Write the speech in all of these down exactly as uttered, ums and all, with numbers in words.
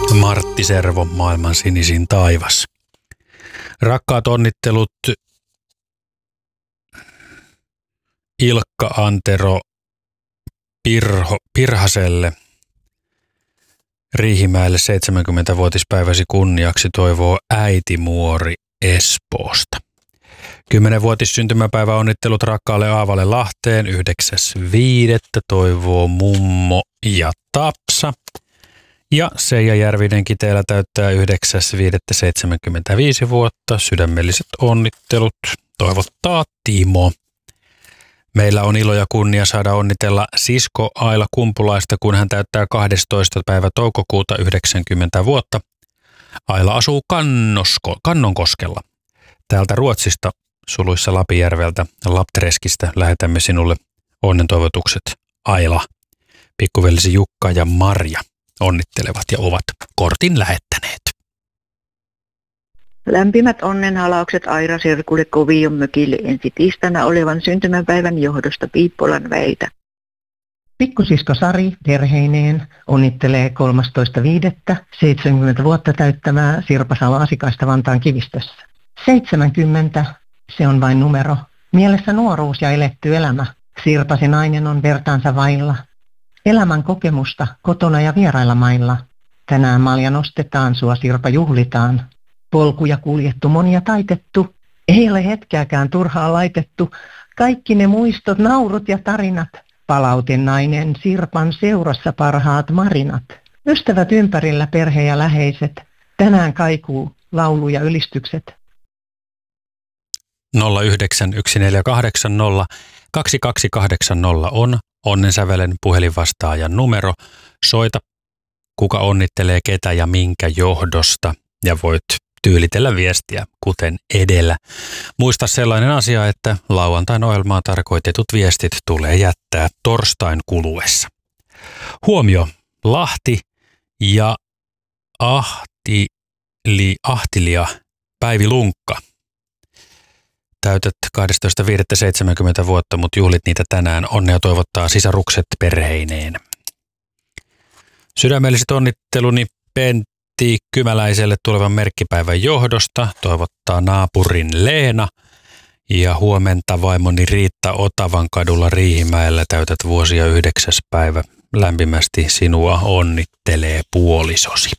Martti Servo, maailman sinisin taivas. Rakkaat onnittelut Ilkka Antero Pirho, Pirhaselle. Riihimäelle seitsemänkymmentävuotispäiväsi kunniaksi toivoo äiti Muori Espoosta. Kymmenenvuotis syntymäpäivä onnittelut rakkaalle Aavalle Lahteen. Yhdeksäs viidettä toivoo mummo ja Tapsa. Ja Seija Järvinen Kiteellä täyttää yhdeksäs viidettä seitsemänkymmentäviisi vuotta. Sydämelliset onnittelut toivottaa Timo. Meillä on ilo ja kunnia saada onnitella sisko Aila Kumpulaista, kun hän täyttää kahdestoista päivä toukokuuta yhdeksänkymmentä vuotta. Aila asuu Kannosko, Kannonkoskella. Täältä Ruotsista, suluissa Lapijärveltä, Laptreskistä, lähetämme sinulle onnentoivotukset, Aila. Pikkuvelisi Jukka ja Marja onnittelevat ja ovat kortin lähettäneet. Lämpimät onnenhalaukset Aira Sirkulle Kovion mökille ensi tiistaina olevan syntymäpäivän johdosta Piippolan Väitä. Pikkusisko Sari perheineen onnittelee kolmastoista viidettä seitsemänkymmentä vuotta täyttämää Sirpa Salo-Asikaista Vantaan Kivistössä. seitsemänkymmentä, se on vain numero. Mielessä nuoruus ja eletty elämä. Sirpasi nainen on vertaansa vailla. Elämän kokemusta kotona ja vierailla mailla. Tänään malja nostetaan, sua Sirpa juhlitaan. Polkuja kuljettu, monia taitettu. Ei ole hetkeäkään turhaa laitettu. Kaikki ne muistot, naurut ja tarinat. Palautin nainen Sirpan seurassa parhaat marinat. Ystävät ympärillä, perhe ja läheiset. Tänään kaikuu laulu ja ylistykset. nolla yhdeksän yksi neljä kahdeksan nolla kaksi kaksi kahdeksan nolla on onnensävelen puhelinvastaajan numero. Soita, kuka onnittelee ketä ja minkä johdosta, ja voit tyylitellä viestiä kuten edellä. Muista sellainen asia, että lauantain ohjelmaan tarkoitetut viestit tulee jättää torstain kuluessa. Huomio, Lahti ja Ahtili, Ahtilia Päivi Lunkka. Täytät kahdestoista viidettä seitsemänkymmentä vuotta, mutta juhlit niitä tänään. Onnea toivottaa sisarukset perheineen. Sydämelliset onnitteluni Pentti Kymäläiselle tulevan merkkipäivän johdosta. Toivottaa naapurin Leena. Ja huomenta vaimoni Riitta Otavan kadulla Riihimäellä täytät vuosia yhdeksäs päivä. Lämpimästi sinua onnittelee puolisosi.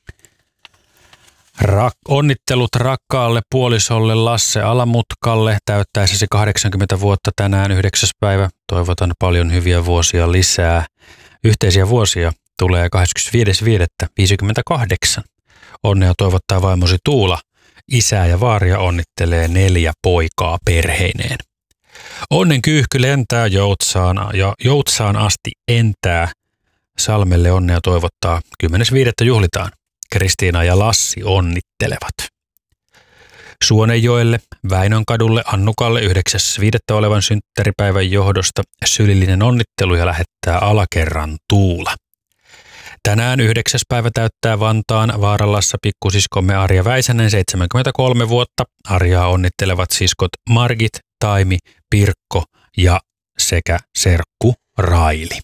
Rak- onnittelut rakkaalle puolisolle Lasse Alamutkalle täyttäisesi kahdeksankymmentä vuotta tänään yhdeksäs päivä. Toivotan paljon hyviä vuosia lisää. Yhteisiä vuosia tulee kahdeskymmenesviides viidettä viisikymmentäkahdeksan. Onnea toivottaa vaimosi Tuula. Isää ja vaaria onnittelee neljä poikaa perheineen. Onnen kyyhky lentää Joutsaan ja Joutsaan asti entää. Salmelle onnea toivottaa kymmenes viidettä juhlitaan. Kristiina ja Lassi onnittelevat. Suonenjoelle, Väinönkadulle, Annukalle yhdeksäs viidettä olevan synttäripäivän johdosta sylillinen onnittelu ja lähettää alakerran Tuula. Tänään yhdeksäs päivä täyttää Vantaan Vaaralassa pikkusiskomme Arja Väisänen seitsemänkymmentäkolme vuotta. Arjaa onnittelevat siskot Margit, Taimi, Pirkko ja sekä serkku Raili.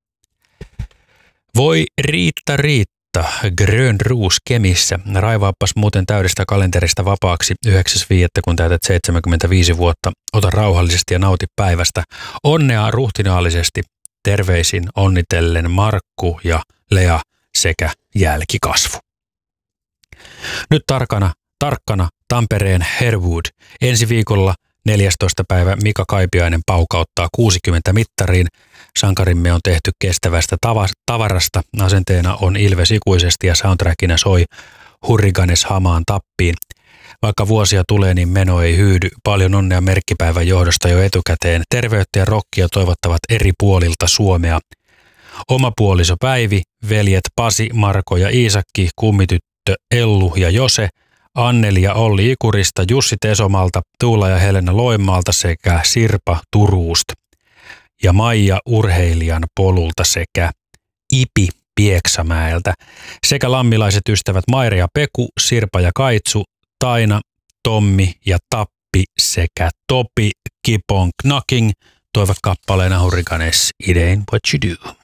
Voi Riitta Riitta. Grön Roos Kemissä. Raivaappas muuten täydestä kalenterista vapaaksi yhdeksäs viidettä kun täytät seitsemänkymmentäviisi vuotta. Ota rauhallisesti ja nauti päivästä. Onnea ruhtinaallisesti. Terveisin onnitellen Markku ja Lea sekä jälkikasvu. Nyt tarkana, tarkkana Tampereen Herwood. Ensi viikolla neljästoista päivä Mika Kaipiainen paukauttaa kuusikymmentä mittariin. Sankarimme on tehty kestävästä tavarasta. Asenteena on Ilves ikuisesti ja soundtrackina soi Hurriganes hamaan tappiin. Vaikka vuosia tulee, niin meno ei hyydy. Paljon onnea merkkipäivän johdosta jo etukäteen. Terveyttä ja rockia toivottavat eri puolilta Suomea. Oma puoliso Päivi, veljet Pasi, Marko ja Iisakki, kummityttö Ellu ja Jose, Anneli ja Olli Ikurista, Jussi Tesomalta, Tuula ja Helena Loimaalta sekä Sirpa Turuusta. Ja Maija urheilijan polulta sekä Ipi Pieksämäeltä. Sekä lammilaiset ystävät Maira ja Peku, Sirpa ja Kaitsu, Taina, Tommi ja Tappi sekä Topi, Kipon Knacking toivat kappaleena Hurricanes It Ain't What You Do.